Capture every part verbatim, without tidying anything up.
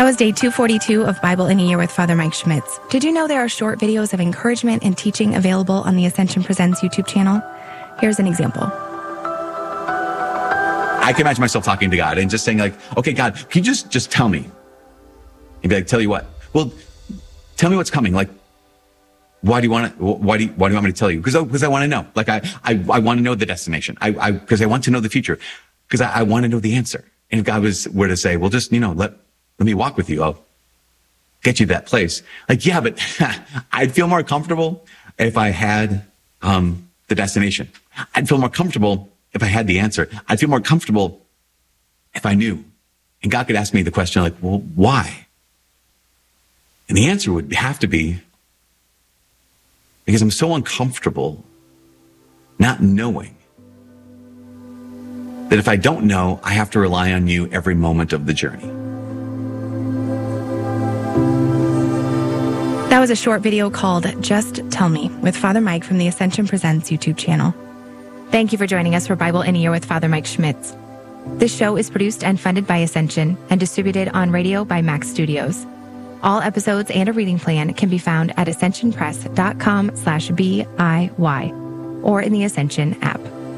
That was day two forty-two of Bible in a Year with Father Mike Schmitz. Did you know there are short videos of encouragement and teaching available on the Ascension Presents YouTube channel? Here's an example. I can imagine myself talking to God and just saying like, okay, God, can you just, just tell me? He'd be like, tell you what? Well, tell me what's coming. Like, why do you want to, why do you, why do you want me to tell you? Because, because I want to know. Like, I, I, I want to know the destination. I, I, because I want to know the future. Because I, I want to know the answer. And if God was, were to say, well, just, you know, let, let me walk with you. I'll get you to that place. Like, yeah, but I'd feel more comfortable if I had, um, the destination. I'd feel more comfortable if I had the answer. I'd feel more comfortable if I knew. And God could ask me the question like, well, why? And the answer would have to be, because I'm so uncomfortable not knowing that if I don't know, I have to rely on you every moment of the journey. That was a short video called Just Tell Me with Father Mike from the Ascension Presents YouTube channel. Thank you for joining us for Bible in a Year with Father Mike Schmitz. This show is produced and funded by Ascension and distributed on radio by Max Studios. All episodes and a reading plan can be found at ascensionpress.com slash BIY or in the Ascension app.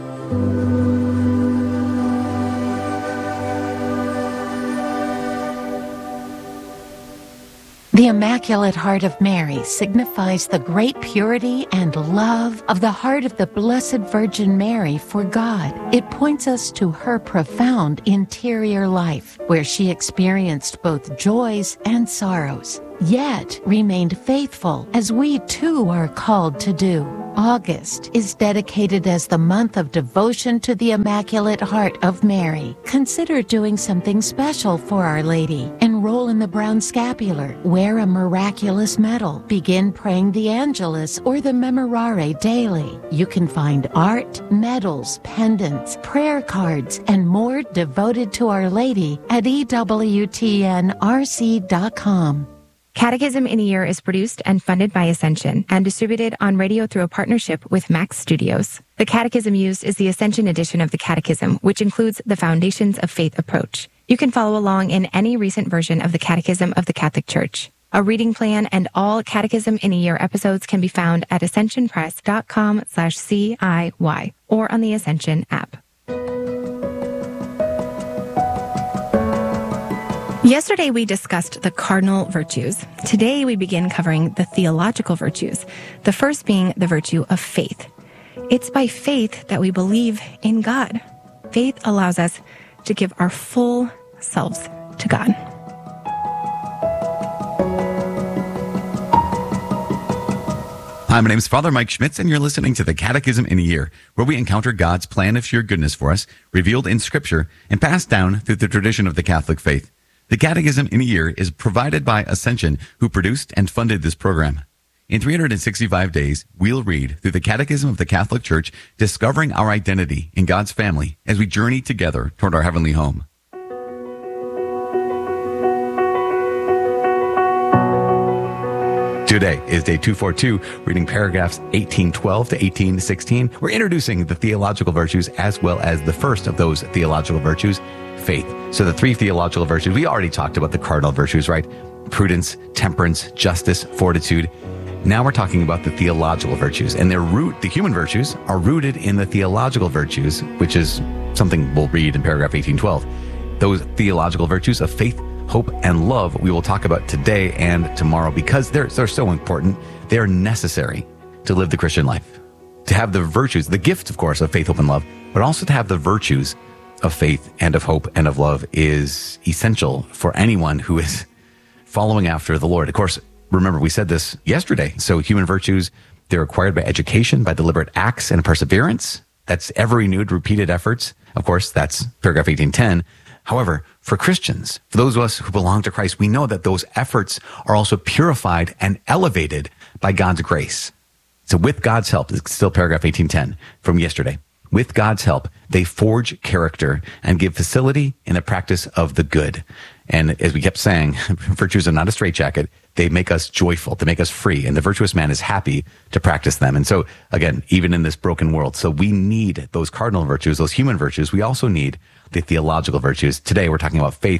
The Immaculate Heart of Mary signifies the great purity and love of the heart of the Blessed Virgin Mary for God. It points us to her profound interior life, where she experienced both joys and sorrows, yet remained faithful, as we too are called to do. August is dedicated as the month of devotion to the Immaculate Heart of Mary. Consider doing something special for Our Lady. Enroll in the Brown Scapular, wear a miraculous medal, begin praying the Angelus or the Memorare daily. You can find art, medals, pendants, prayer cards, and more devoted to Our Lady at E W T N R C dot com. Catechism in a Year is produced and funded by Ascension and distributed on radio through a partnership with Max Studios. The catechism used is the Ascension edition of the Catechism, which includes the Foundations of Faith approach. You can follow along in any recent version of the Catechism of the Catholic Church. A reading plan and all Catechism in a Year episodes can be found at ascensionpress.com slash CIY or on the Ascension app. Yesterday, we discussed the cardinal virtues. Today, we begin covering the theological virtues, the first being the virtue of faith. It's by faith that we believe in God. Faith allows us to give our full selves to God. Hi, my name is Father Mike Schmitz, and you're listening to the Catechism in a Year, where we encounter God's plan of sheer goodness for us, revealed in Scripture and passed down through the tradition of the Catholic faith. The Catechism in a Year is provided by Ascension, who produced and funded this program. In three hundred sixty-five days, we'll read through the Catechism of the Catholic Church, discovering our identity in God's family as we journey together toward our heavenly home. Today is day two forty-two, reading paragraphs eighteen twelve to eighteen sixteen. We're introducing the theological virtues as well as the first of those theological virtues, faith. So the three theological virtues, we already talked about the cardinal virtues, right? Prudence, temperance, justice, fortitude. Now we're talking about the theological virtues, and their root, the human virtues, are rooted in the theological virtues, which is something we'll read in paragraph eighteen twelve. Those theological virtues of faith, hope, and love we will talk about today and tomorrow because they're, they're so important. They're necessary to live the Christian life. To have the virtues, the gift, of course, of faith, hope, and love, but also to have the virtues of faith and of hope and of love is essential for anyone who is following after the Lord. Of course, remember, we said this yesterday. So human virtues, they're acquired by education, by deliberate acts and perseverance. That's ever renewed, repeated efforts. Of course, that's paragraph eighteen ten. However, for Christians, for those of us who belong to Christ, we know that those efforts are also purified and elevated by God's grace. So with God's help, it's still paragraph eighteen ten from yesterday. With God's help, they forge character and give facility in the practice of the good. And as we kept saying, virtues are not a straitjacket. They make us joyful, they make us free, and the virtuous man is happy to practice them. And so, again, even in this broken world, so we need those cardinal virtues, those human virtues. We also need the theological virtues. Today, we're talking about faith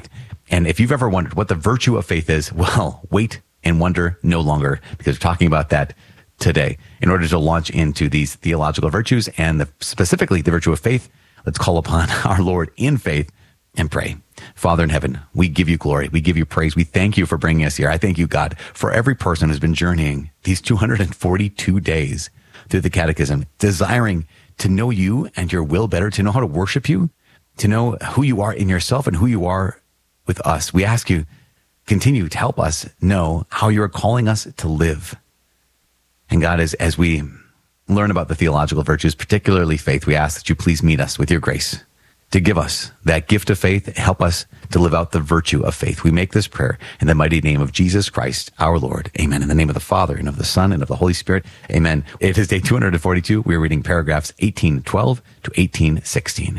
And if you've ever wondered what the virtue of faith is, well, wait and wonder no longer, because we're talking about that today. In order to launch into these theological virtues and the, specifically the virtue of faith, let's call upon our Lord in faith and pray. Father in heaven, we give you glory. We give you praise. We thank you for bringing us here. I thank you, God, for every person who's been journeying these two hundred forty-two days through the catechism, desiring to know you and your will better, to know how to worship you, to know who you are in yourself and who you are with us. We ask you, continue to help us know how you're calling us to live. And God, as, as we learn about the theological virtues, particularly faith, we ask that you please meet us with your grace to give us that gift of faith, help us to live out the virtue of faith. We make this prayer in the mighty name of Jesus Christ, our Lord. Amen. In the name of the Father, and of the Son, and of the Holy Spirit. Amen. It is day two hundred forty-two. We are reading paragraphs eighteen twelve to eighteen sixteen.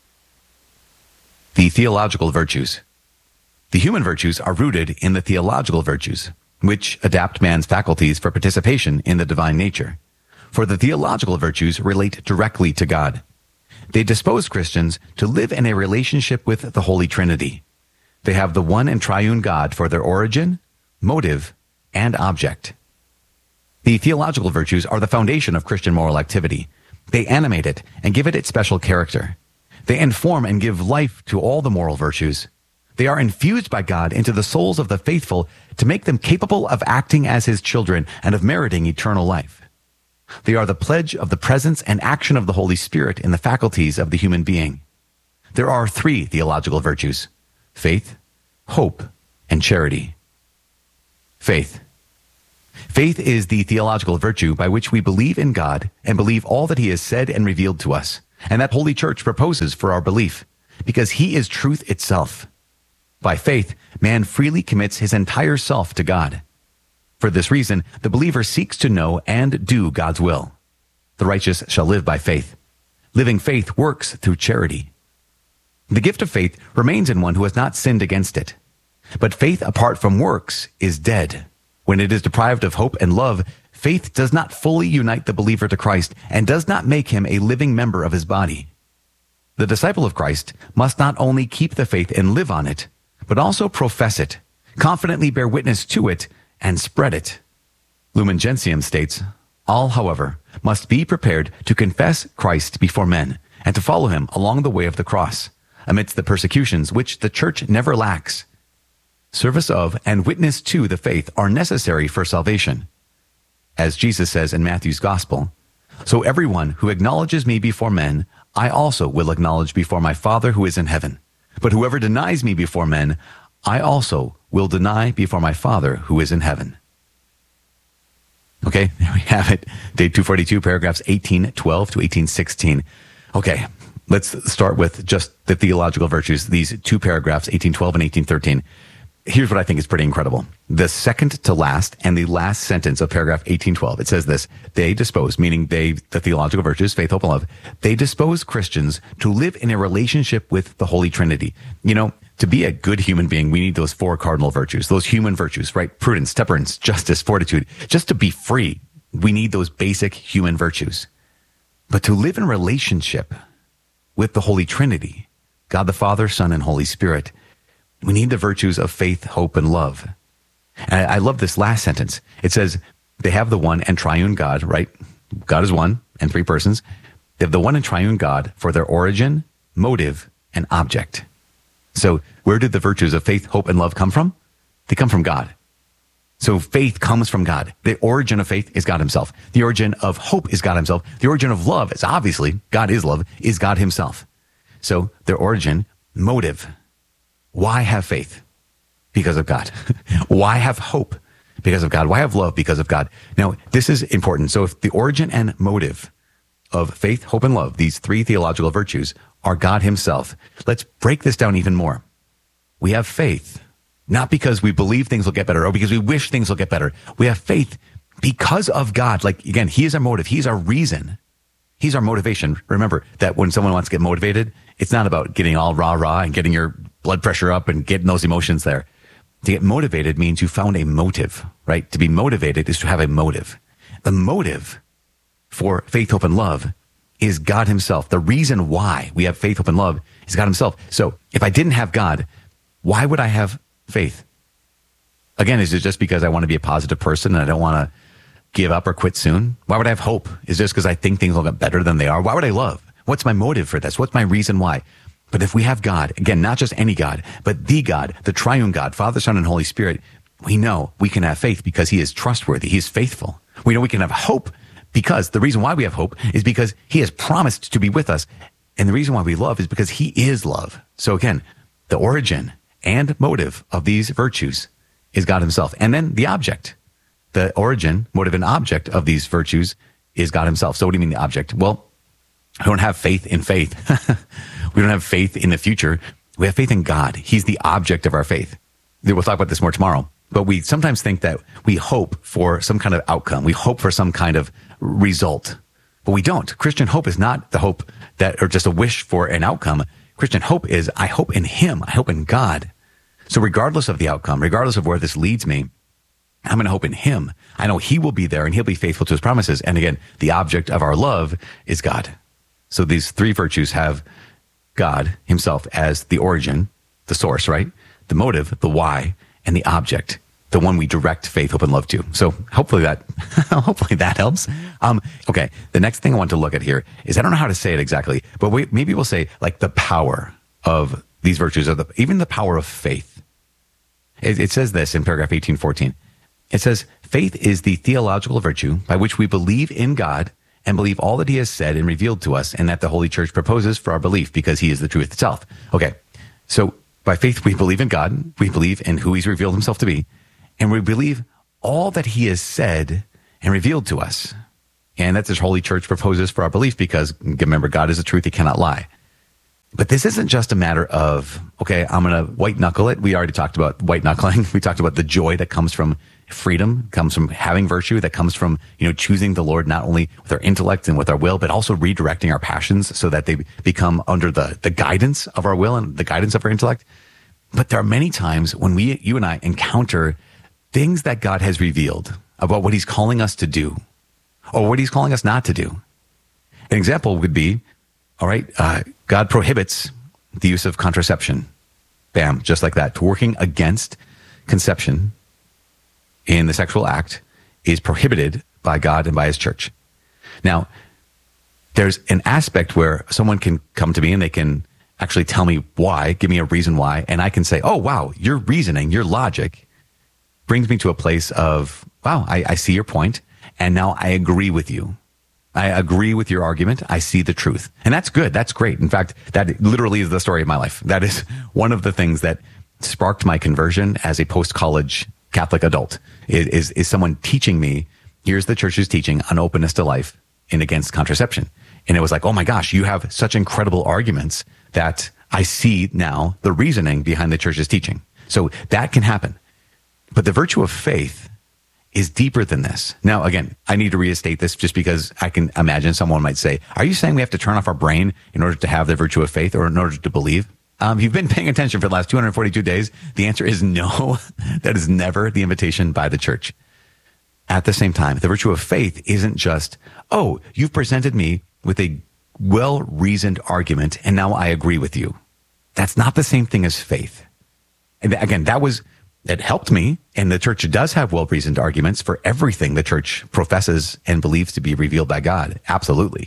The theological virtues. The human virtues are rooted in the theological virtues, which adapt man's faculties for participation in the divine nature. For the theological virtues relate directly to God. They dispose Christians to live in a relationship with the Holy Trinity. They have the one and triune God for their origin, motive, and object. The theological virtues are the foundation of Christian moral activity. They animate it and give it its special character. They inform and give life to all the moral virtues. They are infused by God into the souls of the faithful to make them capable of acting as his children and of meriting eternal life. They are the pledge of the presence and action of the Holy Spirit in the faculties of the human being. There are three theological virtues: faith, hope, and charity. Faith. Faith is the theological virtue by which we believe in God and believe all that he has said and revealed to us, and that Holy Church proposes for our belief, because he is truth itself. By faith, man freely commits his entire self to God. For this reason, the believer seeks to know and do God's will. The righteous shall live by faith. Living faith works through charity. The gift of faith remains in one who has not sinned against it. But faith apart from works is dead. When it is deprived of hope and love, faith does not fully unite the believer to Christ and does not make him a living member of his body. The disciple of Christ must not only keep the faith and live on it, but also profess it, confidently bear witness to it, and spread it. Lumen Gentium states, all, however, must be prepared to confess Christ before men and to follow him along the way of the cross, amidst the persecutions which the church never lacks. Service of and witness to the faith are necessary for salvation. As Jesus says in Matthew's Gospel, so everyone who acknowledges me before men, I also will acknowledge before my Father who is in heaven. But whoever denies me before men, I also will deny before my Father who is in heaven. Okay, there we have it. Day two forty-two, paragraphs eighteen twelve to eighteen sixteen. Okay, let's start with just the theological virtues, these two paragraphs, eighteen twelve and eighteen thirteen. Here's what I think is pretty incredible. The second to last and the last sentence of paragraph eighteen twelve, it says this: they dispose, meaning they, the theological virtues, faith, hope, and love, they dispose Christians to live in a relationship with the Holy Trinity. You know, to be a good human being, we need those four cardinal virtues, those human virtues, right? Prudence, temperance, justice, fortitude. Just to be free, we need those basic human virtues. But to live in relationship with the Holy Trinity, God the Father, Son, and Holy Spirit, we need the virtues of faith, hope, and love. And I, I love this last sentence. It says, they have the one and triune God, right? God is one and three persons. They have the one and triune God for their origin, motive, and object. So where did the virtues of faith, hope, and love come from? They come from God. So faith comes from God. The origin of faith is God himself. The origin of hope is God himself. The origin of love is obviously, God is love, is God himself. So their origin, motive. Why have faith? Because of God. Why have hope? Because of God. Why have love? Because of God. Now, this is important. So if the origin and motive of faith, hope, and love, these three theological virtues, are God himself, let's break this down even more. We have faith, not because we believe things will get better or because we wish things will get better. We have faith because of God. Like, again, he is our motive. He's our reason. He's our motivation. Remember that when someone wants to get motivated, it's not about getting all rah-rah and getting your blood pressure up and getting those emotions there. To get motivated means you found a motive, right? To be motivated is to have a motive. The motive for faith, hope, and love is God himself. The reason why we have faith, hope, and love is God himself. So if I didn't have God, Why would I have faith? Again, is it just because I want to be a positive person and I don't want to give up or quit soon? Why would I have hope? Is it just because I think things will get better than they are? Why would I love? What's my motive for this? What's my reason why? But if we have God, again, not just any God, but the God, the triune God, Father, Son, and Holy Spirit, we know we can have faith because he is trustworthy. He is faithful. We know we can have hope because the reason why we have hope is because he has promised to be with us. And the reason why we love is because he is love. So again, the origin and motive of these virtues is God himself. And then the object, the origin, motive, and object of these virtues is God himself. So what do you mean the object? Well, we don't have faith in faith. We don't have faith in the future. We have faith in God. He's the object of our faith. We'll talk about this more tomorrow. But we sometimes think that we hope for some kind of outcome. We hope for some kind of result. But we don't. Christian hope is not the hope that, or just a wish for an outcome. Christian hope is, I hope in him. I hope in God. So regardless of the outcome, regardless of where this leads me, I'm going to hope in him. I know he will be there and he'll be faithful to his promises. And again, the object of our love is God. So these three virtues have God himself as the origin, the source, right? The motive, the why, and the object, the one we direct faith, hope, and love to. So hopefully that, hopefully that helps. Um, okay. The next thing I want to look at here is, I don't know how to say it exactly, but we, maybe we'll say like the power of these virtues, or the, even the power of faith. It, it says this in paragraph eighteen fourteen. It says, faith is the theological virtue by which we believe in God and believe all that he has said and revealed to us, and that the Holy Church proposes for our belief because he is the truth itself. Okay. So by faith, we believe in God. We believe in who he's revealed himself to be. And we believe all that he has said and revealed to us. And that this Holy Church proposes for our belief because, remember, God is the truth. He cannot lie. But this isn't just a matter of, okay, I'm going to white knuckle it. We already talked about white knuckling. We talked about the joy that comes from freedom, comes from having virtue, that comes from, you know, choosing the Lord, not only with our intellect and with our will, but also redirecting our passions so that they become under the, the guidance of our will and the guidance of our intellect. But there are many times when we, you and I, encounter things that God has revealed about what he's calling us to do or what he's calling us not to do. An example would be, all right, uh, God prohibits the use of contraception. Bam, just like that. Working against conception in the sexual act is prohibited by God and by his church. Now, there's an aspect where someone can come to me and they can actually tell me why, give me a reason why, and I can say, oh, wow, your reasoning, your logic brings me to a place of, wow, I, I see your point, and now I agree with you. I agree with your argument. I see the truth. And that's good. That's great. In fact, that literally is the story of my life. That is one of the things that sparked my conversion as a post-college Catholic adult, is, is someone teaching me, here's the church's teaching on openness to life and against contraception. And it was like, oh my gosh, you have such incredible arguments that I see now the reasoning behind the church's teaching. So that can happen. But the virtue of faith is deeper than this. Now, again, I need to restate this just because I can imagine someone might say, are you saying we have to turn off our brain in order to have the virtue of faith or in order to believe? Um, if you've been paying attention for the last two hundred forty-two days, the answer is no. That is never the invitation by the church. At the same time, the virtue of faith isn't just, oh, you've presented me with a well-reasoned argument and now I agree with you. That's not the same thing as faith. And again, that was... It helped me, and the church does have well-reasoned arguments for everything the church professes and believes to be revealed by God. Absolutely.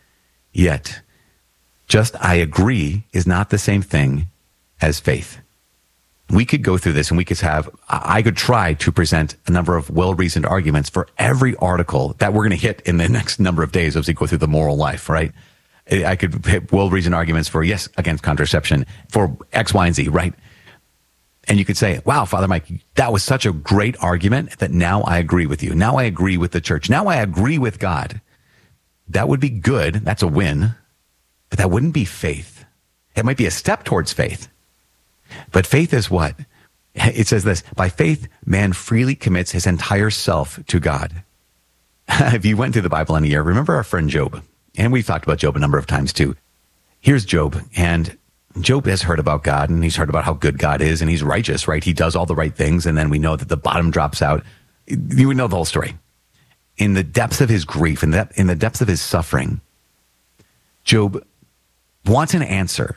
Yet, just I agree is not the same thing as faith. We could go through this and we could have, I could try to present a number of well-reasoned arguments for every article that we're going to hit in the next number of days as we go through the moral life, right? I could hit well-reasoned arguments for, yes, against contraception, for X, Y, and Z, right? And you could say, wow, Father Mike, that was such a great argument that now I agree with you. Now I agree with the church. Now I agree with God. That would be good. That's a win. But that wouldn't be faith. It might be a step towards faith. But faith is what? It says this, by faith, man freely commits his entire self to God. If you went through the Bible in a year, remember our friend Job. And we've talked about Job a number of times too. Here's Job, and Job has heard about God, and he's heard about how good God is, and he's righteous, right? He does all the right things, and then we know that the bottom drops out. You would know the whole story. In the depths of his grief, in the, in the depths of his suffering, Job wants an answer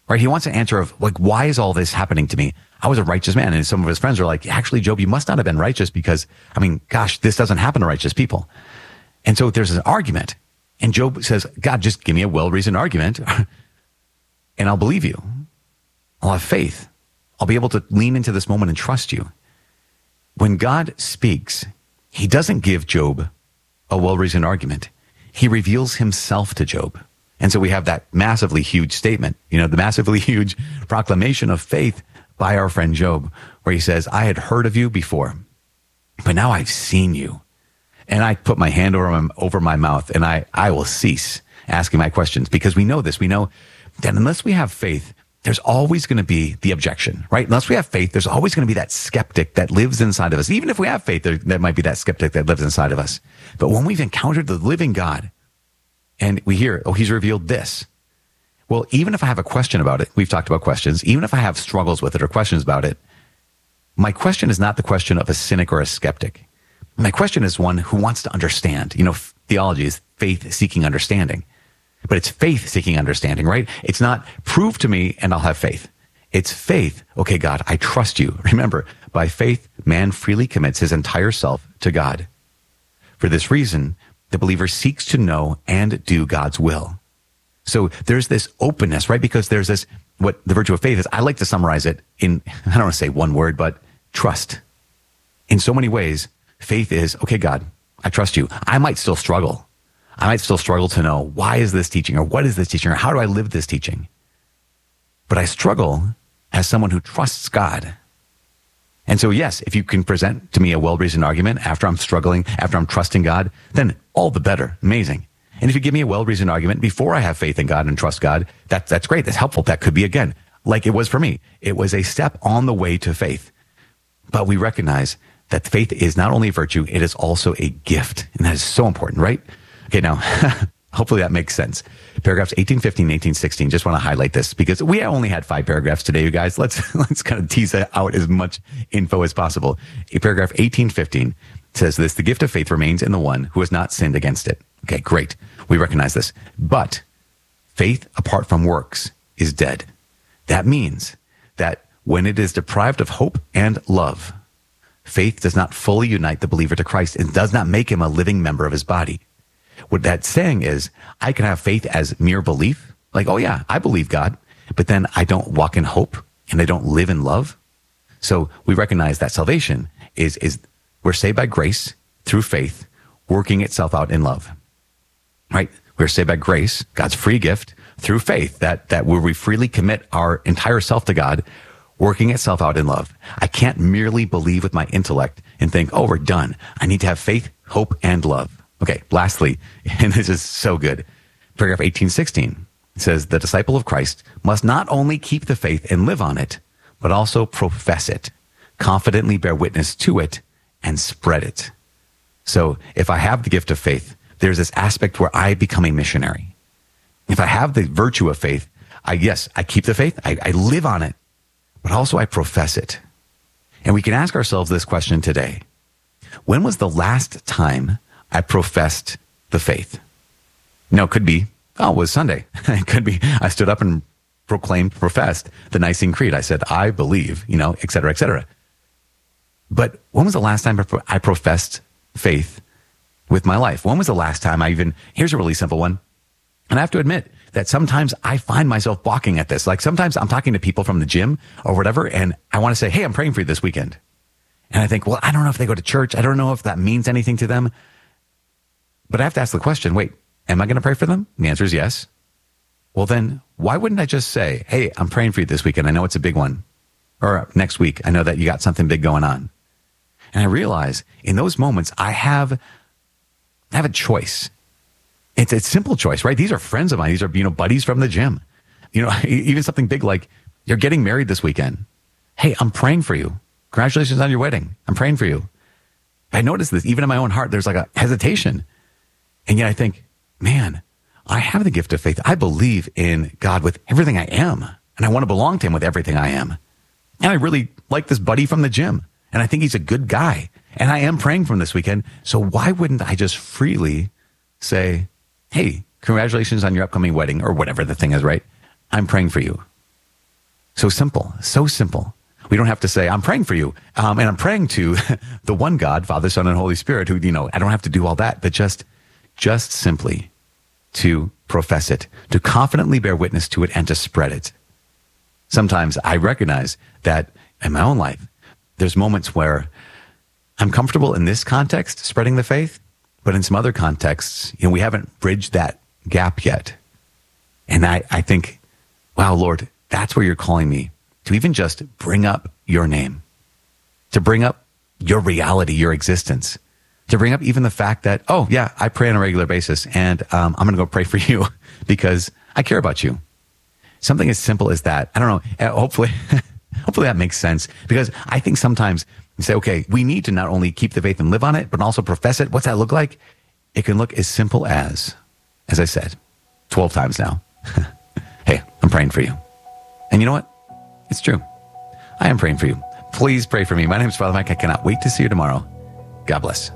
right? He wants an answer of like, why is all this happening to me? I was a righteous man. And some of his friends are like, actually, Job, you must not have been righteous because, I mean, gosh, this doesn't happen to righteous people. And so there's an argument. And Job says, God, just give me a well-reasoned argument and I'll believe you. I'll have faith. I'll be able to lean into this moment and trust you. When God speaks, he doesn't give Job a well-reasoned argument. He reveals himself to Job. And so we have that massively huge statement, you know, the massively huge proclamation of faith by our friend Job, where he says, I had heard of you before, but now I've seen you. And I put my hand over my, over my mouth and I, I will cease asking my questions, because we know this. We know that unless we have faith, there's always going to be the objection, right? Unless we have faith, there's always going to be that skeptic that lives inside of us. Even if we have faith, there, there might be that skeptic that lives inside of us. But when we've encountered the living God and we hear, oh, he's revealed this. Well, even if I have a question about it, we've talked about questions, even if I have struggles with it or questions about it, my question is not the question of a cynic or a skeptic. My question is one who wants to understand. You know, theology is faith-seeking understanding. But it's faith-seeking understanding, right? It's not prove to me and I'll have faith. It's faith. Okay, God, I trust you. Remember, by faith, man freely commits his entire self to God. For this reason, the believer seeks to know and do God's will. So there's this openness, right? Because there's this, what the virtue of faith is, I like to summarize it in, I don't want to say one word, but trust. In so many ways, faith is, okay, God, I trust you. I might still struggle. I might still struggle to know, why is this teaching, or what is this teaching, or how do I live this teaching? But I struggle as someone who trusts God. And so, yes, if you can present to me a well-reasoned argument after I'm struggling, after I'm trusting God, then all the better. Amazing. And if you give me a well-reasoned argument before I have faith in God and trust God, that, that's great. That's helpful. That could be, again, like it was for me. It was a step on the way to faith. But we recognize that faith is not only a virtue, it is also a gift. And that is so important, right? Okay, now, hopefully that makes sense. Paragraphs eighteen fifteen, eighteen sixteen, just want to highlight this because we only had five paragraphs today, you guys. Let's let's kind of tease out as much info as possible. Paragraph eighteen fifteen says this, the gift of faith remains in the one who has not sinned against it. Okay, great. We recognize this. But faith apart from works is dead. That means that when it is deprived of hope and love, faith does not fully unite the believer to Christ and does not make him a living member of his body. What that's saying is I can have faith as mere belief. Like, oh yeah, I believe God, but then I don't walk in hope and I don't live in love. So we recognize that salvation is, is we're saved by grace through faith, working itself out in love, right? We're saved by grace, God's free gift through faith, that, that where we freely commit our entire self to God, working itself out in love. I can't merely believe with my intellect and think, oh, we're done. I need to have faith, hope, and love. Okay, lastly, and this is so good, paragraph eighteen sixteen says, the disciple of Christ must not only keep the faith and live on it, but also profess it, confidently bear witness to it, and spread it. So if I have the gift of faith, there's this aspect where I become a missionary. If I have the virtue of faith, I yes, I keep the faith, I, I live on it, but also I profess it. And we can ask ourselves this question today. When was the last time I professed the faith? No, it could be, oh, it was Sunday. It could be, I stood up and proclaimed, professed the Nicene Creed. I said, I believe, you know, et cetera, et cetera. But when was the last time I professed faith with my life? When was the last time I even, here's a really simple one. And I have to admit that sometimes I find myself balking at this. Like sometimes I'm talking to people from the gym or whatever, and I want to say, hey, I'm praying for you this weekend. And I think, well, I don't know if they go to church. I don't know if that means anything to them. But I have to ask the question, wait, am I going to pray for them? And the answer is yes. Well, then why wouldn't I just say, hey, I'm praying for you this weekend. I know it's a big one. Or next week, I know that you got something big going on. And I realize in those moments, I have, I have a choice. It's a simple choice, right? These are friends of mine. These are, you know, buddies from the gym. You know, even something big like you're getting married this weekend. Hey, I'm praying for you. Congratulations on your wedding. I'm praying for you. I noticed this even in my own heart. There's like a hesitation. And yet I think, man, I have the gift of faith. I believe in God with everything I am. And I want to belong to him with everything I am. And I really like this buddy from the gym. And I think he's a good guy. And I am praying for him this weekend. So why wouldn't I just freely say, hey, congratulations on your upcoming wedding or whatever the thing is, right? I'm praying for you. So simple, so simple. We don't have to say, I'm praying for you. Um, and I'm praying to the one God, Father, Son, and Holy Spirit, who, you know, I don't have to do all that, but just, just simply to profess it, to confidently bear witness to it, and to spread it. Sometimes I recognize that in my own life, there's moments where I'm comfortable in this context, spreading the faith, but in some other contexts, you know, we haven't bridged that gap yet. And I, I think, wow, Lord, that's where you're calling me to even just bring up your name, to bring up your reality, your existence, to bring up even the fact that, oh yeah, I pray on a regular basis, and um, I'm going to go pray for you because I care about you. Something as simple as that. I don't know. Hopefully, hopefully that makes sense, because I think sometimes you say, okay, we need to not only keep the faith and live on it, but also profess it. What's that look like? It can look as simple as, as I said, twelve times now. Hey, I'm praying for you. And you know what? It's true. I am praying for you. Please pray for me. My name is Father Mike. I cannot wait to see you tomorrow. God bless.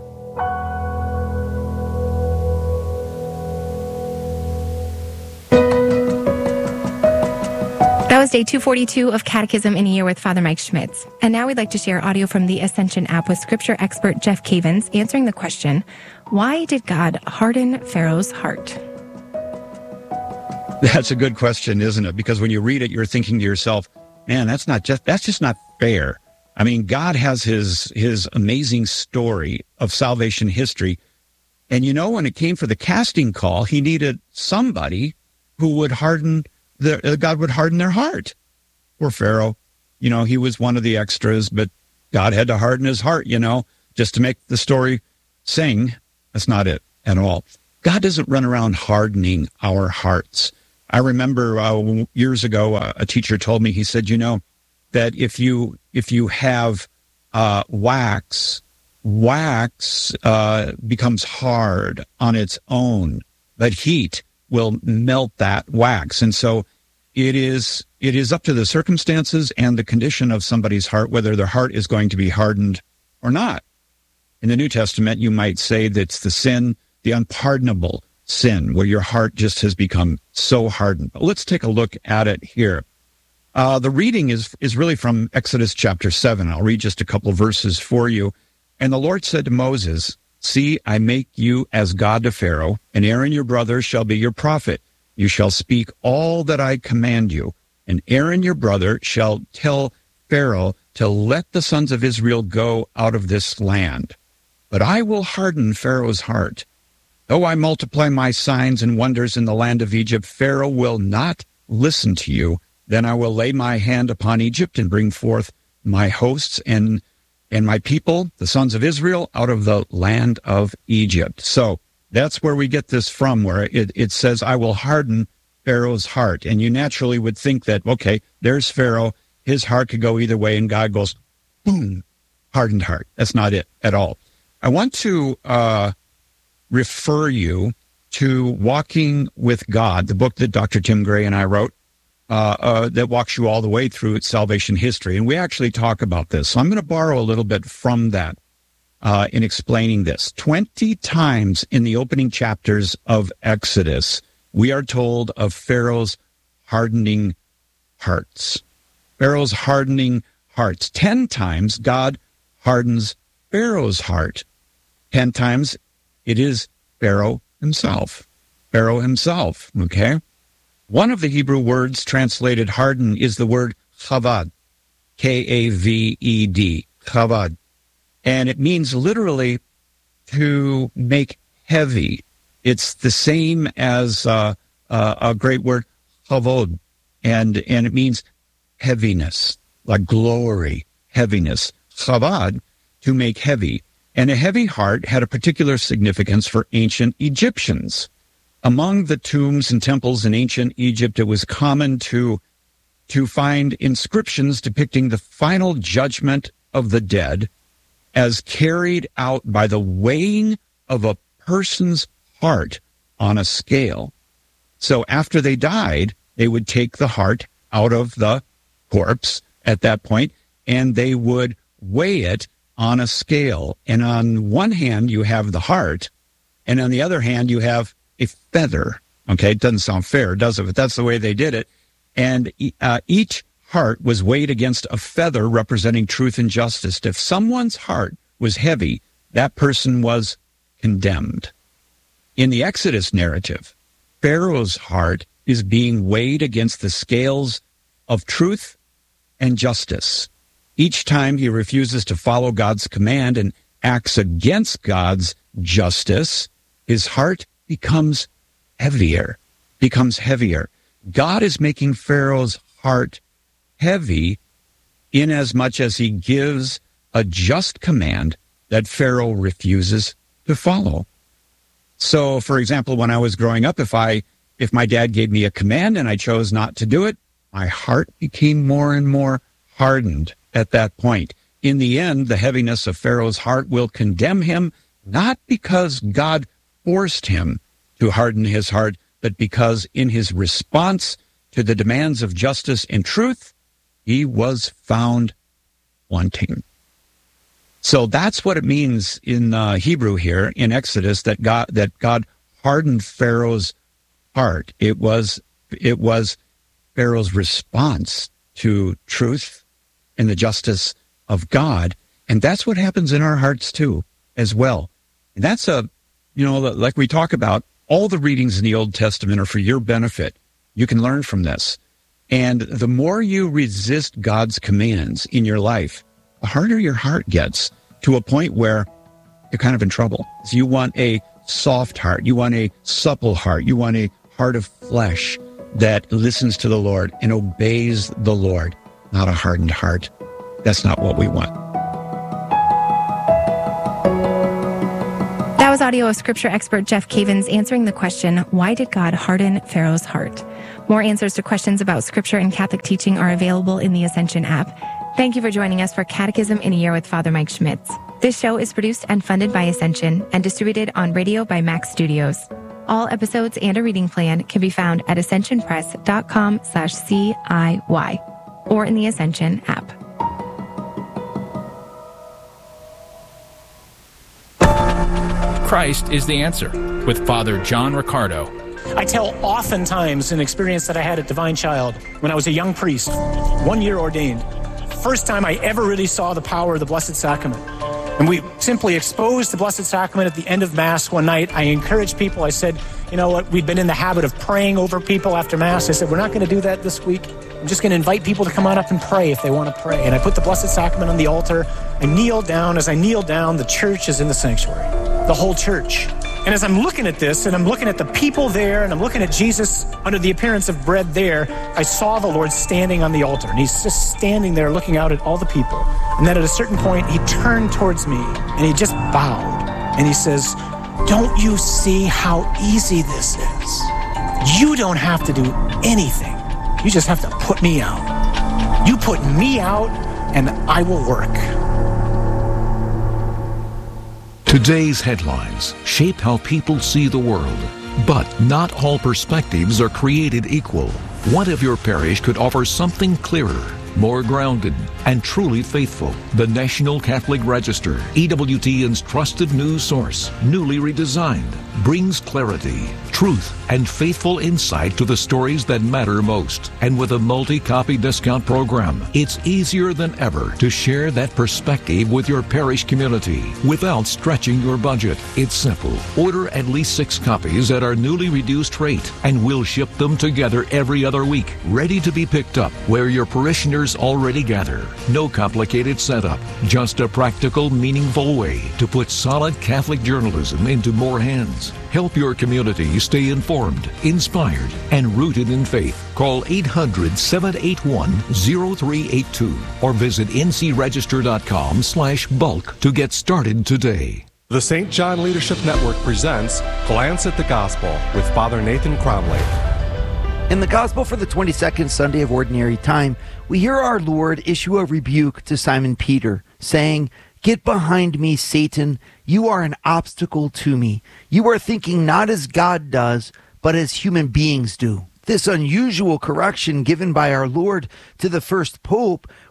That was day two forty-two of Catechism in a Year with Father Mike Schmitz. And now we'd like to share audio from the Ascension app with scripture expert Jeff Cavins answering the question, why did God harden Pharaoh's heart? That's a good question, isn't it? Because when you read it, you're thinking to yourself, man, that's not just, that's just not fair. I mean, God has his, his amazing story of salvation history. And you know, when it came for the casting call, he needed somebody who would harden the, uh, God would harden their heart. Poor Pharaoh. You know, he was one of the extras, but God had to harden his heart, you know, just to make the story sing. That's not it at all. God doesn't run around hardening our hearts. I remember uh, years ago, uh, a teacher told me, he said, you know, that if you if you have uh, wax, wax uh, becomes hard on its own, but heat will melt that wax. And so it is it is up to the circumstances and the condition of somebody's heart, whether their heart is going to be hardened or not. In the New Testament, you might say that's the sin, the unpardonable sin, where your heart just has become so hardened. But let's take a look at it here. Uh, the reading is is really from Exodus chapter seven. I'll read just a couple of verses for you. And the Lord said to Moses, see, I make you as God to Pharaoh, and Aaron your brother shall be your prophet. You shall speak all that I command you, and Aaron your brother shall tell Pharaoh to let the sons of Israel go out of this land. But I will harden Pharaoh's heart. Though I multiply my signs and wonders in the land of Egypt, Pharaoh will not listen to you. Then I will lay my hand upon Egypt and bring forth my hosts and and my people, the sons of Israel, out of the land of Egypt. So that's where we get this from, where it, it says, I will harden Pharaoh's heart. And you naturally would think that, okay, there's Pharaoh. His heart could go either way, and God goes, boom, hardened heart. That's not it at all. I want to uh, refer you to Walking with God, the book that Doctor Tim Gray and I wrote, uh, uh, that walks you all the way through its salvation history. And we actually talk about this. So I'm going to borrow a little bit from that uh, in explaining this. twenty times in the opening chapters of Exodus, we are told of Pharaoh's hardening hearts. Pharaoh's hardening hearts. Ten times God hardens Pharaoh's heart. Ten times it is Pharaoh himself. Pharaoh himself, okay? One of the Hebrew words translated harden is the word chavad, K A V E D, chavad. And it means literally to make heavy. It's the same as uh, uh, a great word, chavod, and, and it means heaviness, like glory, heaviness. Chavad, to make heavy. And a heavy heart had a particular significance for ancient Egyptians. Among the tombs and temples in ancient Egypt, it was common to, to find inscriptions depicting the final judgment of the dead as carried out by the weighing of a person's heart on a scale. So after they died, they would take the heart out of the corpse at that point, and they would weigh it on a scale. And on one hand, you have the heart, and on the other hand, you have a feather. Okay, it doesn't sound fair, does it? But that's the way they did it. And uh, each heart was weighed against a feather representing truth and justice. If someone's heart was heavy, that person was condemned. In the Exodus narrative, Pharaoh's heart is being weighed against the scales of truth and justice. Each time he refuses to follow God's command and acts against God's justice, his heart becomes heavier, becomes heavier. God is making Pharaoh's heart heavy inasmuch as he gives a just command that Pharaoh refuses to follow. So, for example, when I was growing up, if I if my dad gave me a command and I chose not to do it, my heart became more and more hardened at that point. In the end, the heaviness of Pharaoh's heart will condemn him, not because God forced him to harden his heart, but because in his response to the demands of justice and truth, he was found wanting. So that's what it means in uh, Hebrew here in Exodus, that God that God hardened Pharaoh's heart. It was it was Pharaoh's response to truth and the justice of God, and that's what happens in our hearts too, as well. And that's a, you know, like we talk about, all the readings in the Old Testament are for your benefit. You can learn from this, and the more you resist God's commands in your life, the harder your heart gets, to a point where you're kind of in trouble. So you want a soft heart. You want a supple heart. You want a heart of flesh that listens to the Lord and obeys the Lord, not a hardened heart. That's not what we want. That was audio of scripture expert Jeff Cavins answering the question, why did God harden Pharaoh's heart? More answers to questions about scripture and Catholic teaching are available in the Ascension app. Thank you for joining us for Catechism in a Year with Father Mike Schmitz. This show is produced and funded by Ascension and distributed on radio by Max Studios. All episodes and a reading plan can be found at ascensionpress.com slash CIY or in the Ascension app. Christ is the Answer with Father John Riccardo. I tell oftentimes an experience that I had at Divine Child when I was a young priest, one year ordained. First time I ever really saw the power of the Blessed Sacrament. And we simply exposed the Blessed Sacrament at the end of Mass one night. I encouraged people. I said, you know what, we'd been in the habit of praying over people after Mass. I said, we're not going to do that this week. I'm just going to invite people to come on up and pray if they want to pray. And I put the Blessed Sacrament on the altar. I kneel down. As I kneel down, the church is in the sanctuary, the whole church. And as I'm looking at this, and I'm looking at the people there, and I'm looking at Jesus under the appearance of bread there, I saw the Lord standing on the altar. And he's just standing there looking out at all the people. And then at a certain point, he turned towards me, and he just bowed. And he says, don't you see how easy this is? You don't have to do anything. You just have to put me out. You put me out, and I will work. Today's headlines shape how people see the world, but not all perspectives are created equal. What if your parish could offer something clearer, more grounded, and truly faithful? The National Catholic Register, E W T N's trusted news source, newly redesigned, brings clarity, truth, and faithful insight to the stories that matter most. And with a multi-copy discount program, it's easier than ever to share that perspective with your parish community without stretching your budget. It's simple. Order at least six copies at our newly reduced rate, and we'll ship them together every other week, ready to be picked up where your parishioners already gather. No complicated setup, just a practical, meaningful way to put solid Catholic journalism into more hands. Help your community stay informed, inspired, and rooted in faith. Call eight hundred, seven eight one, zero three eight two or visit ncregister.com slash bulk to get started today. The Saint John Leadership Network presents Glance at the Gospel with Father Nathan Cromley. In the Gospel for the twenty-second Sunday of Ordinary Time, we hear our Lord issue a rebuke to Simon Peter, saying, "Get behind me, Satan. You are an obstacle to me. You are thinking not as God does, but as human beings do." This unusual correction given by our Lord to the first pope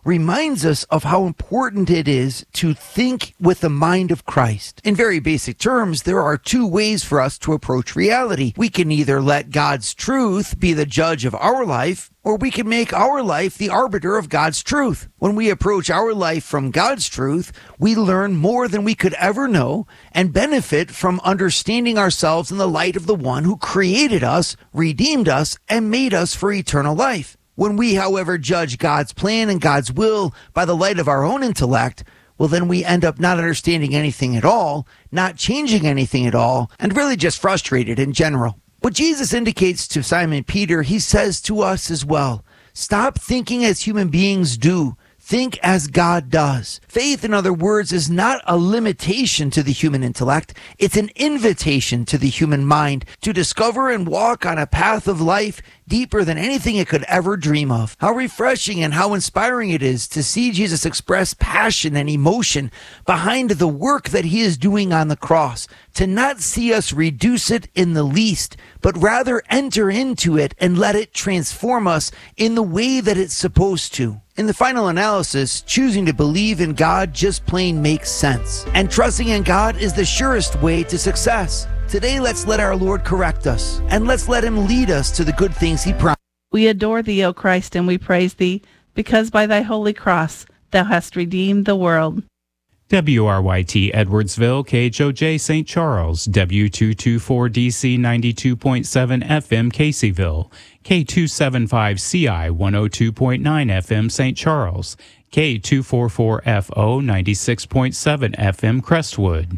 reminds us of how important it is to think with the mind of Christ. In very basic terms, there are two ways for us to approach reality. We can either let God's truth be the judge of our life, or we can make our life the arbiter of God's truth. When we approach our life from God's truth, we learn more than we could ever know and benefit from understanding ourselves in the light of the one who created us, redeemed us, and made us for eternal life. When we, however, judge God's plan and God's will by the light of our own intellect, well, then we end up not understanding anything at all, not changing anything at all, and really just frustrated in general. What Jesus indicates to Simon Peter, he says to us as well. Stop thinking as human beings do. Think as God does. Faith, in other words, is not a limitation to the human intellect. It's an invitation to the human mind to discover and walk on a path of life deeper than anything it could ever dream of. How refreshing and how inspiring it is to see Jesus express passion and emotion behind the work that he is doing on the cross, to not see us reduce it in the least, but rather enter into it and let it transform us in the way that it's supposed to. In the final analysis, choosing to believe in God just plain makes sense. And trusting in God is the surest way to success. Today, let's let our Lord correct us, and let's let him lead us to the good things he promised. We adore thee, O Christ, and we praise thee, because by thy holy cross thou hast redeemed the world. W R Y T Edwardsville, K H O J Saint Charles, W two twenty-four D C ninety-two point seven F M Caseyville, K two seventy-five C I one oh two point nine F M Saint Charles, K two forty-four F O ninety-six point seven F M Crestwood.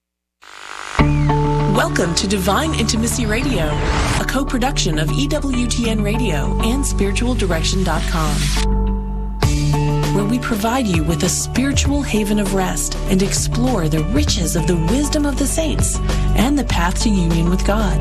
Welcome to Divine Intimacy Radio, a co-production of E W T N Radio and spiritual direction dot com, where we provide you with a spiritual haven of rest and explore the riches of the wisdom of the saints and the path to union with God.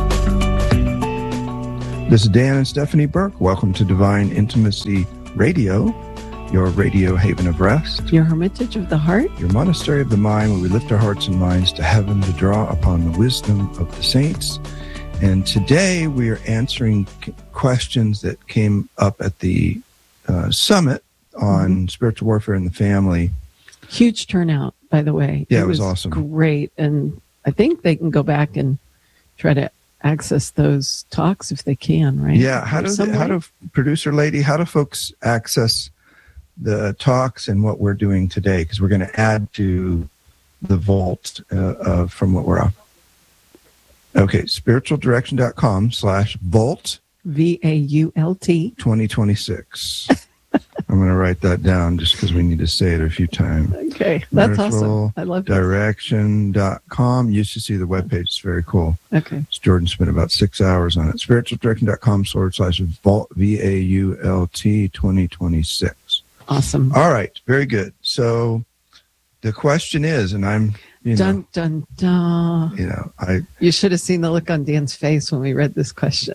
This is Dan and Stephanie Burke. Welcome to Divine Intimacy Radio, your radio haven of rest, your hermitage of the heart, your monastery of the mind, where we lift our hearts and minds to heaven to draw upon the wisdom of the saints. And today we are answering questions that came up at the uh, summit on mm-hmm. spiritual warfare in the family. Huge turnout, by the way. Yeah, it, it was, was awesome. Great. And I think they can go back and try to access those talks if they can, right? Yeah. How do, they, how do producer lady, how do folks access the talks and what we're doing today? Because we're going to add to the vault uh, uh, from what we're off. Okay. spiritual direction dot com slash vault. V A U L T. twenty twenty-six. I'm going to write that down just because we need to say it a few times. Okay. That's awesome. I love it. direction dot com. Used to see the webpage. It's very cool. Okay. Jordan spent about six hours on it. spiritual direction dot com forward slash vault, V A U L T twenty twenty-six. Awesome. All right. Very good. So the question is, and I'm, you dun, know, dun, dun. You know, I, you should have seen the look on Dan's face when we read this question.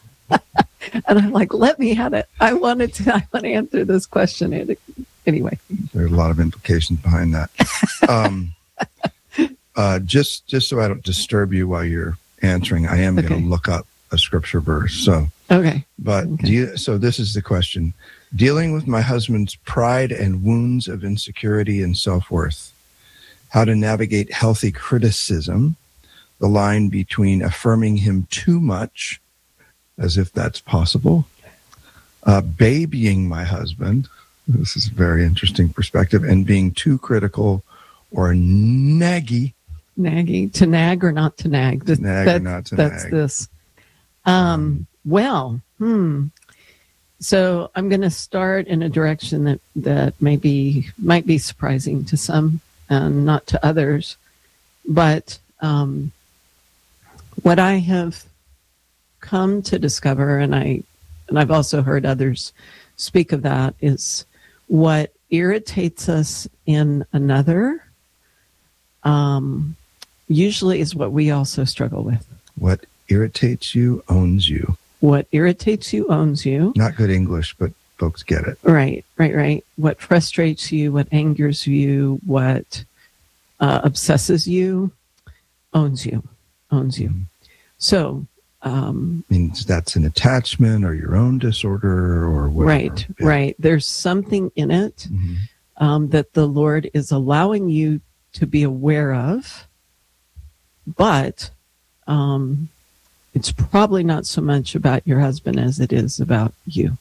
And I'm like, let me have it. I wanted to, I want to answer this question. And anyway. There are a lot of implications behind that. um, uh, just, just so I don't disturb you while you're answering, I am okay. going to look up a scripture verse. So, okay. But okay. Do you, so this is the question. Dealing with my husband's pride and wounds of insecurity and self-worth. How to navigate healthy criticism. The line between affirming him too much, as if that's possible. Uh, babying my husband. This is a very interesting perspective. And being too critical or naggy. Naggy. To nag or not to nag. To nag that, or not to that's nag. That's this. Um, well, hmm. So I'm going to start in a direction that, that maybe might be surprising to some and not to others. But um, what I have come to discover, and I and I've also heard others speak of that, is what irritates us in another um, usually is what we also struggle with. What irritates you owns you. What irritates you owns you. Not good English, but folks get it. Right, right, right. What frustrates you, what angers you, what uh, obsesses you, owns you, owns you. Mm-hmm. So Um, means that's an attachment or your own disorder or whatever. Right, yeah. right. There's something in it mm-hmm. um, that the Lord is allowing you to be aware of, but um, it's probably not so much about your husband as it is about you.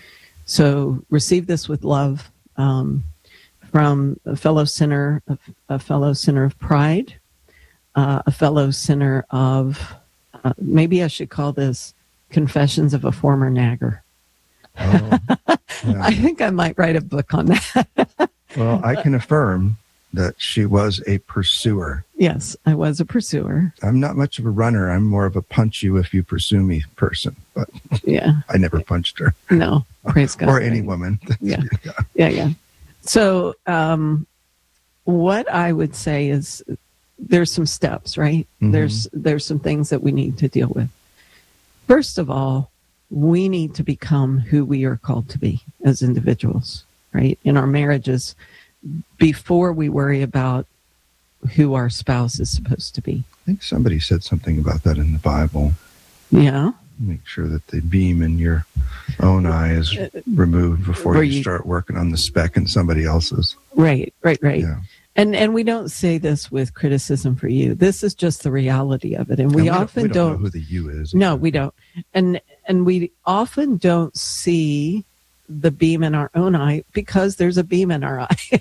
So receive this with love um, from a fellow sinner, a, a fellow sinner of pride, uh, a fellow sinner of Uh, maybe I should call this Confessions of a Former Nagger. Oh, yeah. I think I might write a book on that. Well, I can affirm that she was a pursuer. Yes, I was a pursuer. I'm not much of a runner. I'm more of a punch you if you pursue me person. But yeah, I never punched her. No, praise God. Or any woman. Yeah, yeah, yeah. yeah. So um, what I would say is, there's some steps, right? Mm-hmm. There's there's some things that we need to deal with. First of all, we need to become who we are called to be as individuals, right? In our marriages, before we worry about who our spouse is supposed to be. I think somebody said something about that in the Bible. Yeah. Make sure that the beam in your own eye is removed before you, you start working on the speck in somebody else's. Right, right, right. Yeah. And and we don't say this with criticism for you. This is just the reality of it. And we, and we often don't, we don't, don't know who the you is. No, we don't. And and we often don't see the beam in our own eye because there's a beam in our eye.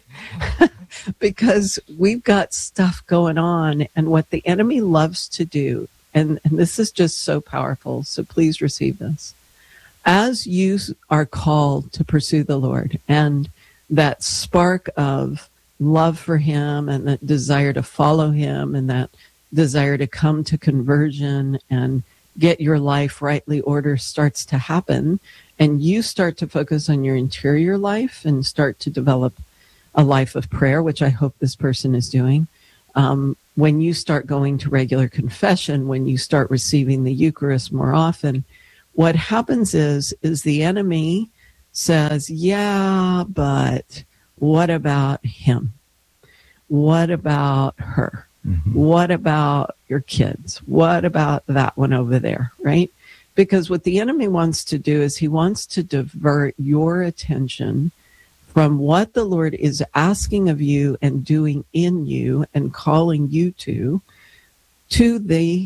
Because we've got stuff going on, and what the enemy loves to do, and, and this is just so powerful, so please receive this. As you are called to pursue the Lord, and that spark of love for him and that desire to follow him and that desire to come to conversion and get your life rightly ordered starts to happen, and you start to focus on your interior life and start to develop a life of prayer, which I hope this person is doing. Um, when you start going to regular confession, when you start receiving the Eucharist more often, what happens is, is the enemy says, yeah, but what about him? What about her? Mm-hmm. What about your kids? What about that one over there, right? Because what the enemy wants to do is he wants to divert your attention from what the Lord is asking of you and doing in you and calling you to, to the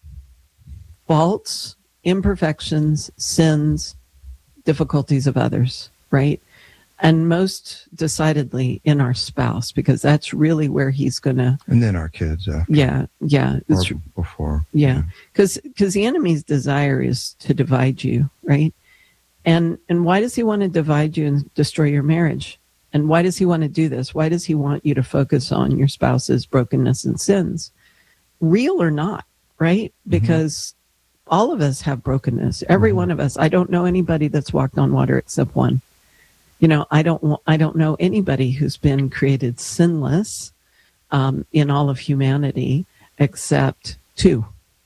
faults, imperfections, sins, difficulties of others, right? And most decidedly in our spouse, because that's really where he's going to... And then our kids after. Yeah, yeah. Or before. Yeah, because yeah. because the enemy's desire is to divide you, right? And and why does he want to divide you and destroy your marriage? And why does he want to do this? Why does he want you to focus on your spouse's brokenness and sins? Real or not, right? Because mm-hmm. all of us have brokenness. Every mm-hmm. one of us. I don't know anybody that's walked on water except one. You know, I don't I don't know anybody who's been created sinless um, in all of humanity except two,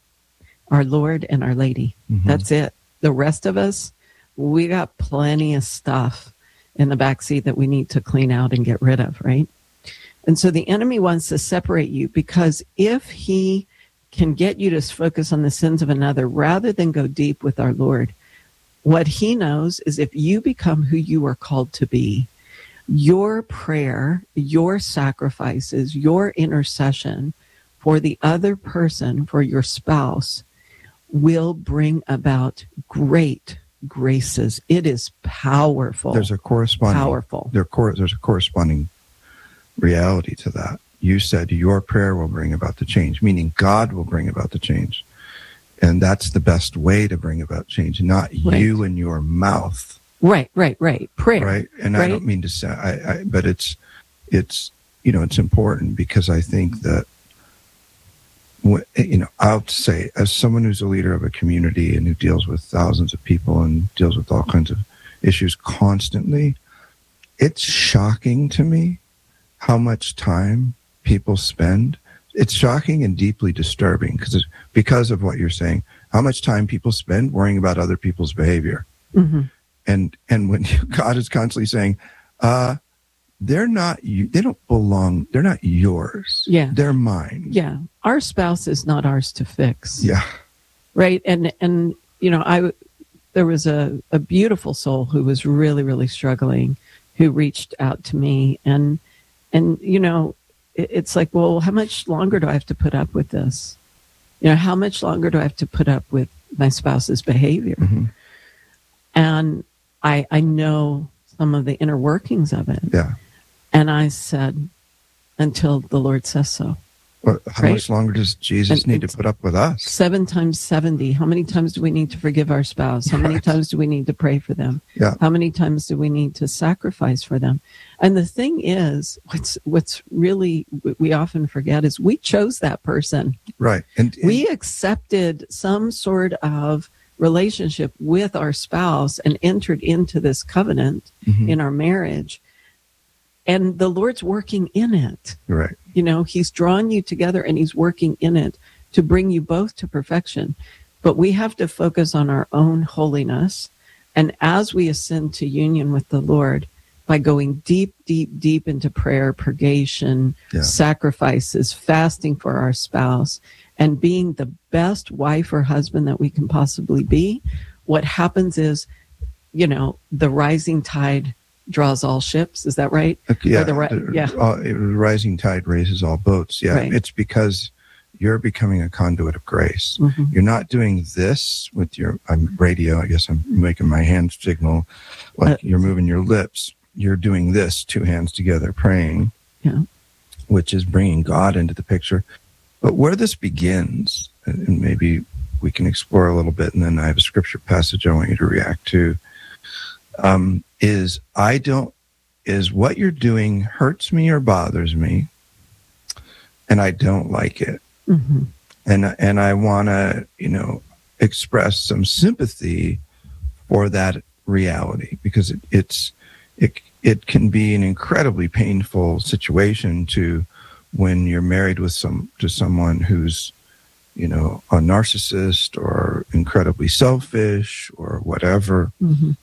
our Lord and Our Lady. Mm-hmm. That's it. The rest of us, we got plenty of stuff in the backseat that we need to clean out and get rid of, right? And so the enemy wants to separate you, because if he can get you to focus on the sins of another rather than go deep with our Lord, what he knows is if you become who you are called to be, your prayer, your sacrifices, your intercession for the other person, for your spouse, will bring about great graces. It is powerful. There's a corresponding powerful. There cor- there's a corresponding reality to that. You said your prayer will bring about the change, meaning God will bring about the change. And that's the best way to bring about change, not right. you and your mouth. Right, right, right. Prayer. Right. And right? I don't mean to say, I, I, but it's, it's, you know, it's important, because I think that, you know, I'll say, as someone who's a leader of a community and who deals with thousands of people and deals with all kinds of issues constantly, it's shocking to me how much time people spend. It's shocking and deeply disturbing because because of what you're saying, how much time people spend worrying about other people's behavior. Mm-hmm. And and when God is constantly saying, uh, they're not you, they don't belong, they're not yours. Yeah. They're mine. Yeah. Our spouse is not ours to fix. Yeah. Right. And, and, you know, I, there was a, a beautiful soul who was really, really struggling, who reached out to me. And, and, you know, it, it's like, well, how much longer do I have to put up with this? You know, how much longer do I have to put up with my spouse's behavior? Mm-hmm. And I, I know some of the inner workings of it. Yeah. And I said, until the Lord says so. Well, how right? much longer does Jesus And need to put up with us? Seven times seventy. How many times do we need to forgive our spouse? How many Right. times do we need to pray for them? Yeah. How many times do we need to sacrifice for them? And the thing is, what's what's really we often forget is we chose that person. Right. And, and We accepted some sort of relationship with our spouse and entered into this covenant Mhm. in our marriage. And the Lord's working in it. You're right. You know, he's drawn you together and he's working in it to bring you both to perfection. But we have to focus on our own holiness. And as we ascend to union with the Lord, by going deep, deep, deep into prayer, purgation, Yeah. sacrifices, fasting for our spouse, and being the best wife or husband that we can possibly be, what happens is, you know, the rising tide draws all ships. Is that right? Okay, yeah, Or the ri- the- yeah. uh, it- rising tide raises all boats. Yeah, Right. it's because you're becoming a conduit of grace. Mhm. You're not doing this with your I'm radio. I guess I'm making my hand signal like Uh, you're moving your lips. You're doing this, two hands together, praying, Yeah. which is bringing God into the picture. But where this begins, and and maybe we can explore a little bit, and then I have a scripture passage I want you to react to. Um, is I don't is what you're doing hurts me or bothers me, and I don't like it, Mhm. and and I want to you know express some sympathy for that reality, because it, it's it it can be an incredibly painful situation to when you're married with some to someone who's you know a narcissist or incredibly selfish or whatever. Mhm.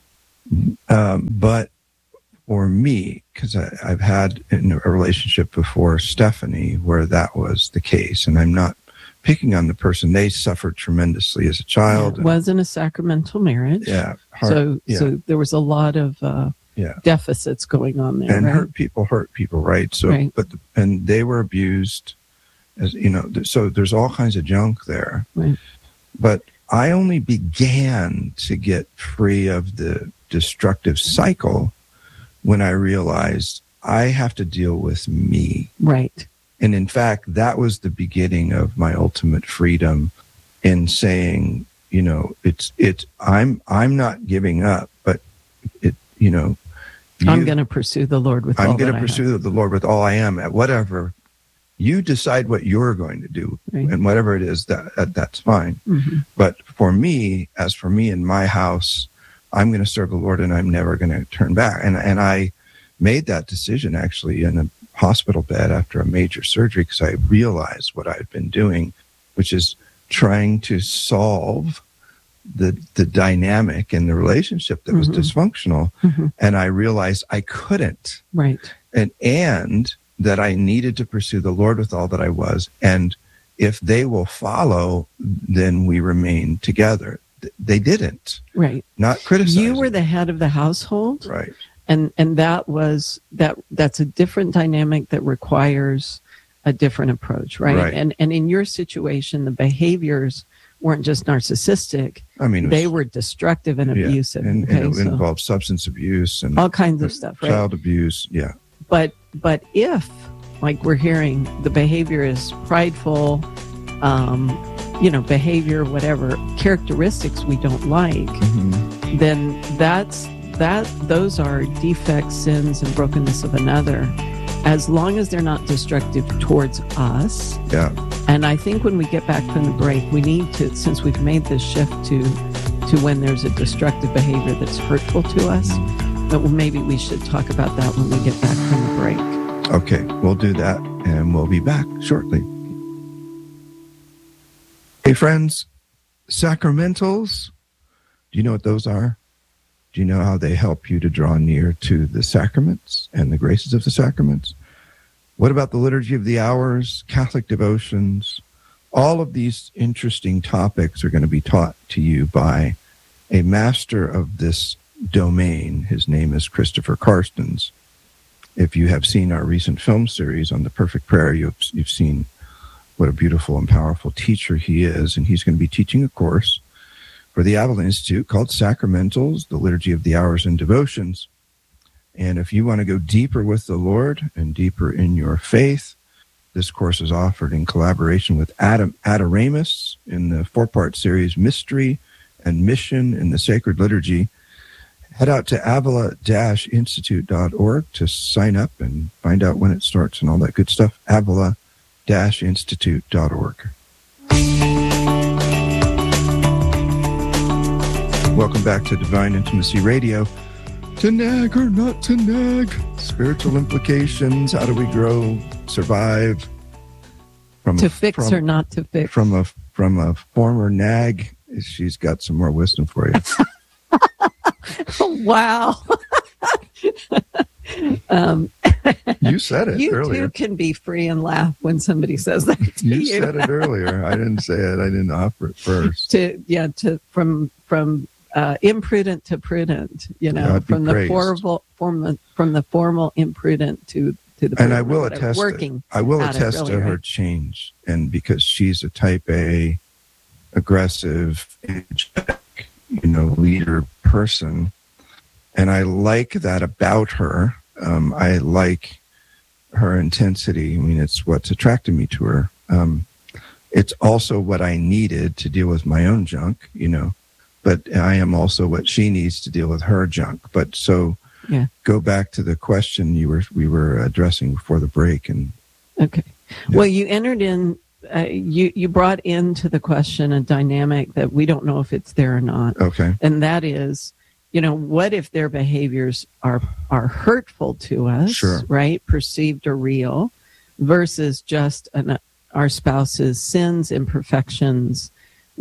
Um, but for me, because I've had in a relationship before, Stephanie, where that was the case, and I'm not picking on the person. They suffered tremendously as a child. It wasn't a sacramental marriage. Yeah. hard- So, yeah, so there was a lot of uh, yeah. deficits going on there. And right? hurt people hurt people, right? So, Right. but, the, and they were abused, as you know, th- so there's all kinds of junk there. Right. But I only began to get free of the destructive cycle when I realized I have to deal with me. Right. And in fact, that was the beginning of my ultimate freedom in saying, you know, it's, it's, I'm, I'm not giving up, but it, you know, I'm you- going to pursue the Lord with I'm all going that to I pursue the Lord with all I am at whatever you decide what you're going to do, Right. and whatever it is that, that that's fine. have. Mhm. But for me, as for me in my house, I'm going to serve the Lord, and I'm never going to turn back. And and I made that decision actually in a hospital bed after a major surgery, because I realized what I've been doing, which is trying to solve the the dynamic in the relationship that was Mhm. dysfunctional. Mhm. And I realized I couldn't, Right. and and that I needed to pursue the Lord with all that I was. And if they will follow, then we remain together. Th- They didn't. Right. Not criticizing. You were the head of the household. Right. And and that was that that's a different dynamic that requires a different approach, right? Right. And and in your situation, the behaviors weren't just narcissistic. I mean, it they was- were destructive and Yeah, abusive. and, okay, and it so involved substance abuse and all kinds of stuff, right? child abuse. Yeah. But but if, like we're hearing, the behavior is prideful, um, you know, behavior, whatever characteristics we don't like, Mm-hmm. then that's that. Those are defects, sins, and brokenness of another. As long as they're not destructive towards us. Yeah. And I think when we get back from the break, we need to, since we've made this shift to to when there's a destructive behavior that's hurtful to us, but maybe we should talk about that when we get back from the break. Okay, we'll do that, and we'll be back shortly. Hey, friends, sacramentals, do you know what those are? Do you know how they help you to draw near to the sacraments and the graces of the sacraments? What about the Liturgy of the Hours, Catholic devotions, all of these interesting topics are going to be taught to you by a master of this domain. His name is Christopher Carstens. If you have seen our recent film series on the perfect prayer, you've, you've seen what a beautiful and powerful teacher he is. And he's going to be teaching a course for the Avila Institute called Sacramentals, the Liturgy of the Hours and Devotions. And if you want to go deeper with the Lord and deeper in your faith, this course is offered in collaboration with Adam Adoramus in the four-part series Mystery and Mission in the Sacred Liturgy. Head out to avila dash institute dot org to sign up and find out when it starts and all that good stuff. avila dash institute dot org. Welcome back to Divine Intimacy Radio. To nag or not to nag? Spiritual implications. How do we grow, survive? From to a, fix from, or not to fix? From a from a former nag, she's got some more wisdom for you. Wow. um, you said it you earlier. You too can be free and laugh when somebody says that to you. You said it earlier. I didn't say it. I didn't offer it first. To yeah, to from from uh, imprudent to prudent. You know, from the formal from from the formal imprudent to to the. And I will attest. Working. I will attest attest really, to her right? change, and because she's a Type A, aggressive, energetic, you know, leader person. And I like that about her. Um, I like her intensity. I mean, it's what's attracted me to her. Um, it's also what I needed to deal with my own junk, you know, but I am also what she needs to deal with her junk. But so yeah. Go back to the question you were, we were addressing before the break. And okay. Yeah. Well, you entered in, uh, you, you brought into the question a dynamic that we don't know if it's there or not. Okay. And that is, you know, what if their behaviors are are hurtful to us, sure. right? Perceived or real, versus just an, our spouse's sins, imperfections,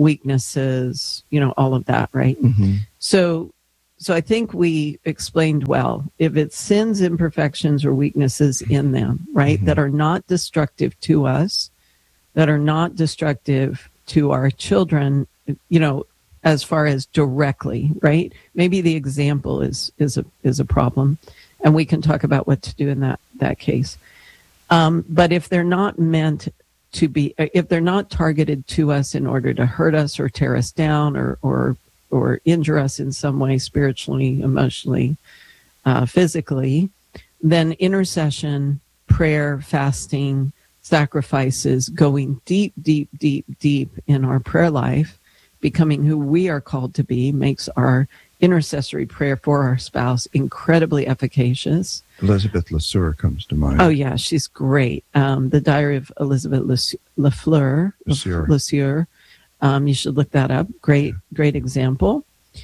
weaknesses, you know, all of that, right? Mm-hmm. So, so I think we explained well. If it's sins, imperfections, or weaknesses in them, right, mm-hmm. that are not destructive to us, that are not destructive to our children, you know, as far as directly, right? Maybe the example is is a is a problem, and we can talk about what to do in that that case. Um, but if they're not meant to be, if they're not targeted to us in order to hurt us or tear us down or or or injure us in some way, spiritually, emotionally, uh, physically, then intercession, prayer, fasting, sacrifices, going deep, deep, deep, deep in our prayer life, becoming who we are called to be, makes our intercessory prayer for our spouse incredibly efficacious. Elizabeth LeSueur comes to mind. Oh, yeah, she's great. Um, the Diary of Elizabeth LeFleur. LeSueur. LeSueur. Um, you should look that up. Great, great example.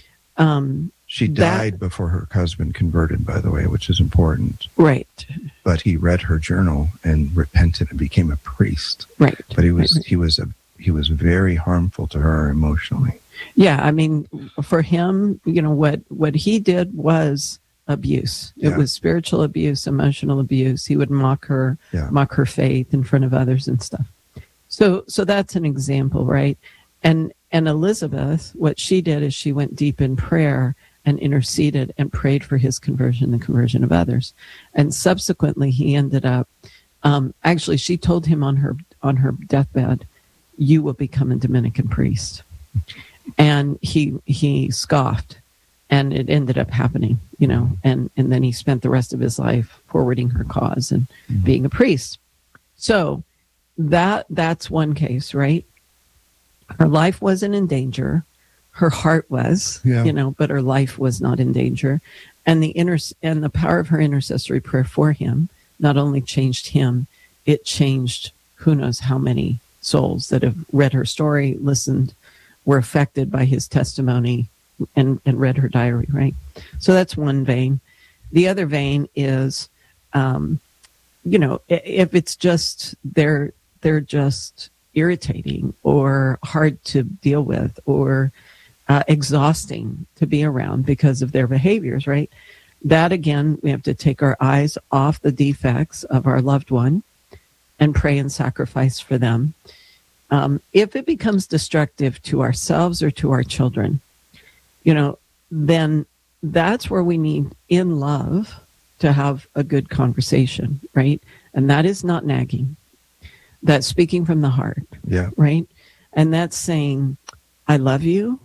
Um, she died that, before her husband converted, by the way, which is important. Right. But he read her journal and repented and became a priest. Right. But he was right, right. he was a he was very harmful to her emotionally. Yeah, I mean, for him, you know, what, what he did was abuse. It yeah. was spiritual abuse, emotional abuse. He would mock her, yeah. mock her faith in front of others and stuff. So, so that's an example, right? And and Elizabeth, what she did is she went deep in prayer and interceded and prayed for his conversion, the conversion of others. And subsequently, he ended up, um, actually, she told him on her on her deathbed, "You will become a Dominican priest." And he he scoffed, and it ended up happening, you know, and, and then he spent the rest of his life forwarding her cause and mm-hmm. being a priest. So that that's one case, right? Her life wasn't in danger. Her heart was, yeah. you know, but her life was not in danger. And the inter- and the power of her intercessory prayer for him not only changed him, it changed who knows how many souls that have read her story, listened, were affected by his testimony, and, and read her diary, right? So that's one vein. The other vein is, um, you know, if it's just, they're, they're just irritating or hard to deal with or uh, exhausting to be around because of their behaviors, right? That, again, we have to take our eyes off the defects of our loved one and pray and sacrifice for them. Um, if it becomes destructive to ourselves or to our children, you know, then that's where we need, in love, to have a good conversation, right? And that is not nagging. That's speaking from the heart, Yeah. right? And that's saying, I love you.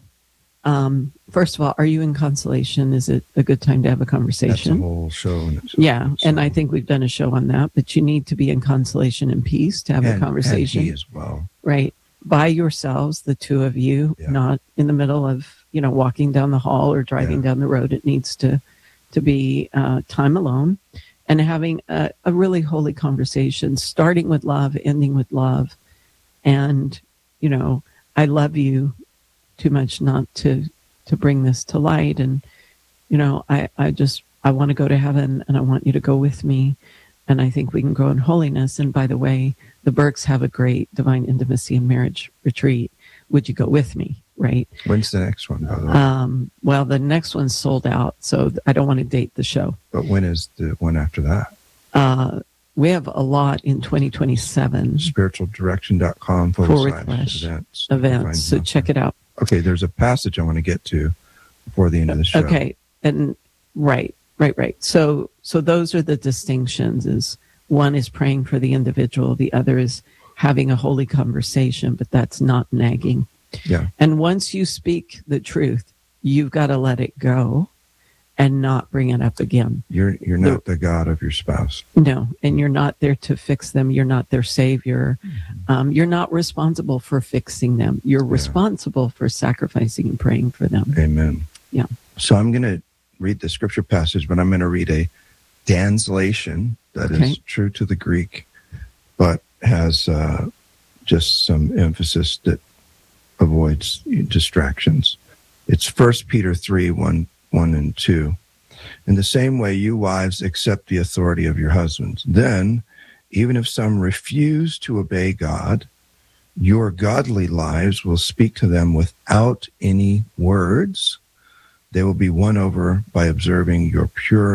Um, first of all, are you in consolation? Is it a good time to have a That's a conversation? whole show. In itself. Yeah, and I think we've done a show on that, but you need to be in consolation and peace to have and, a conversation. And he as well. Right. By yourselves, the two of you, Yeah. not in the middle of, you know, walking down the hall or driving Yeah. down the road. It needs to, to be uh, time alone and having a, a really holy conversation, starting with love, ending with love. And, you know, I love you too much not to, to bring this to light. And, you know, I, I just, I want to go to heaven and I want you to go with me. And I think we can grow in holiness. And by the way, the Burks have a great Divine Intimacy and Marriage retreat. Would you go with me? Right. When's the next one, by the way? Um, well, the next one's sold out, so I don't want to date the show. But when is the one after that? Uh, we have a lot in twenty twenty-seven. spiritual direction dot com forward, Forward slash slash events. events. So check it out. Okay, there's a passage I want to get to before the end of the show. Okay. And right, right, right. So, so those are the distinctions. Is one is praying for the individual. The other is having a holy conversation, but that's not nagging. Yeah. And once you speak the truth, you've got to let it go and not bring it up again. You're you're not the, the God of your spouse. No, and you're not there to fix them. You're not their savior. Mm-hmm. Um, you're not responsible for fixing them. You're yeah. responsible for sacrificing and praying for them. Amen. Yeah. So I'm going to read the scripture passage, but I'm going to read a translation that okay. is true to the Greek, but has uh, just some emphasis that avoids distractions. It's First Peter three, one, one and two. In the same way, you wives accept the authority of your husbands. Then, even if some refuse to obey God, your godly lives will speak to them without any words. They will be won over by observing your pure